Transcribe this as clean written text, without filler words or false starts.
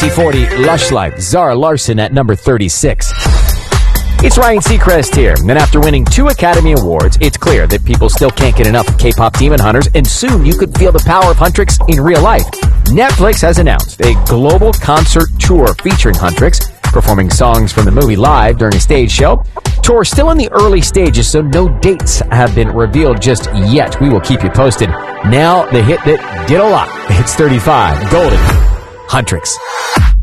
UB40, Lush Life, Zara Larsson at number 36. It's Ryan Seacrest here, and after winning 2 Academy Awards, it's clear that people still can't get enough of K-pop Demon Hunters, and soon you could feel the power of Huntrix in real life. Netflix has announced a global concert tour featuring Huntrix, performing songs from the movie live during a stage show. Tour still in the early stages, so no dates have been revealed just yet. We will keep you posted. Now, the hit that did a lot. It's 35, Golden, Huntrix.